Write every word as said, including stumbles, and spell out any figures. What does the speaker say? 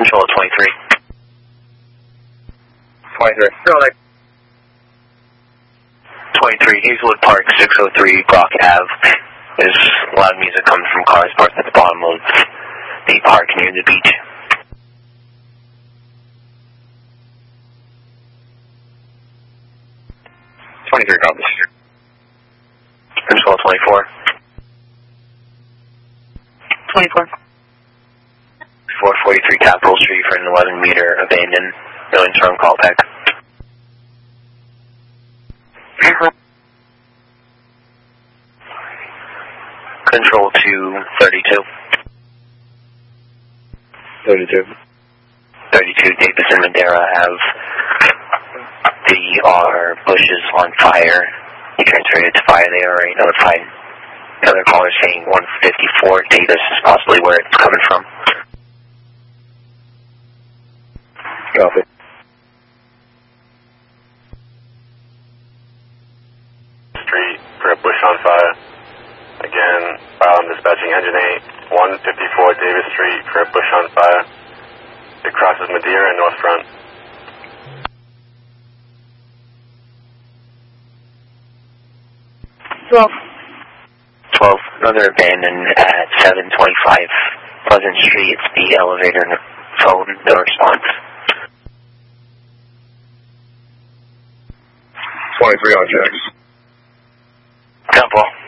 Control twenty-three. twenty-three. Go ahead. twenty-three, Hazelwood Park, six oh three, Brock Avenue. There's loud music coming from cars parked at the bottom of the park near the beach. twenty-three, copy. Control twenty-four. twenty-four. four forty-three Capitol Street for an eleven meter abandoned. No interim callback. Control two thirty-two. thirty-two. thirty-two Davis and Madera have the R bushes on fire. You transferred it to fire. They already notified another caller saying one fifty-four Davis is possibly where it's coming from. Copy. Street for a bush on fire. Again, um, dispatching engine eight, one fifty-four Davis Street for a bush on fire. It crosses Madeira and North Front. twelve. twelve, another abandoned at seven twenty-five Pleasant Street. It's the elevator phone, no response. twenty-three on checks. Temple.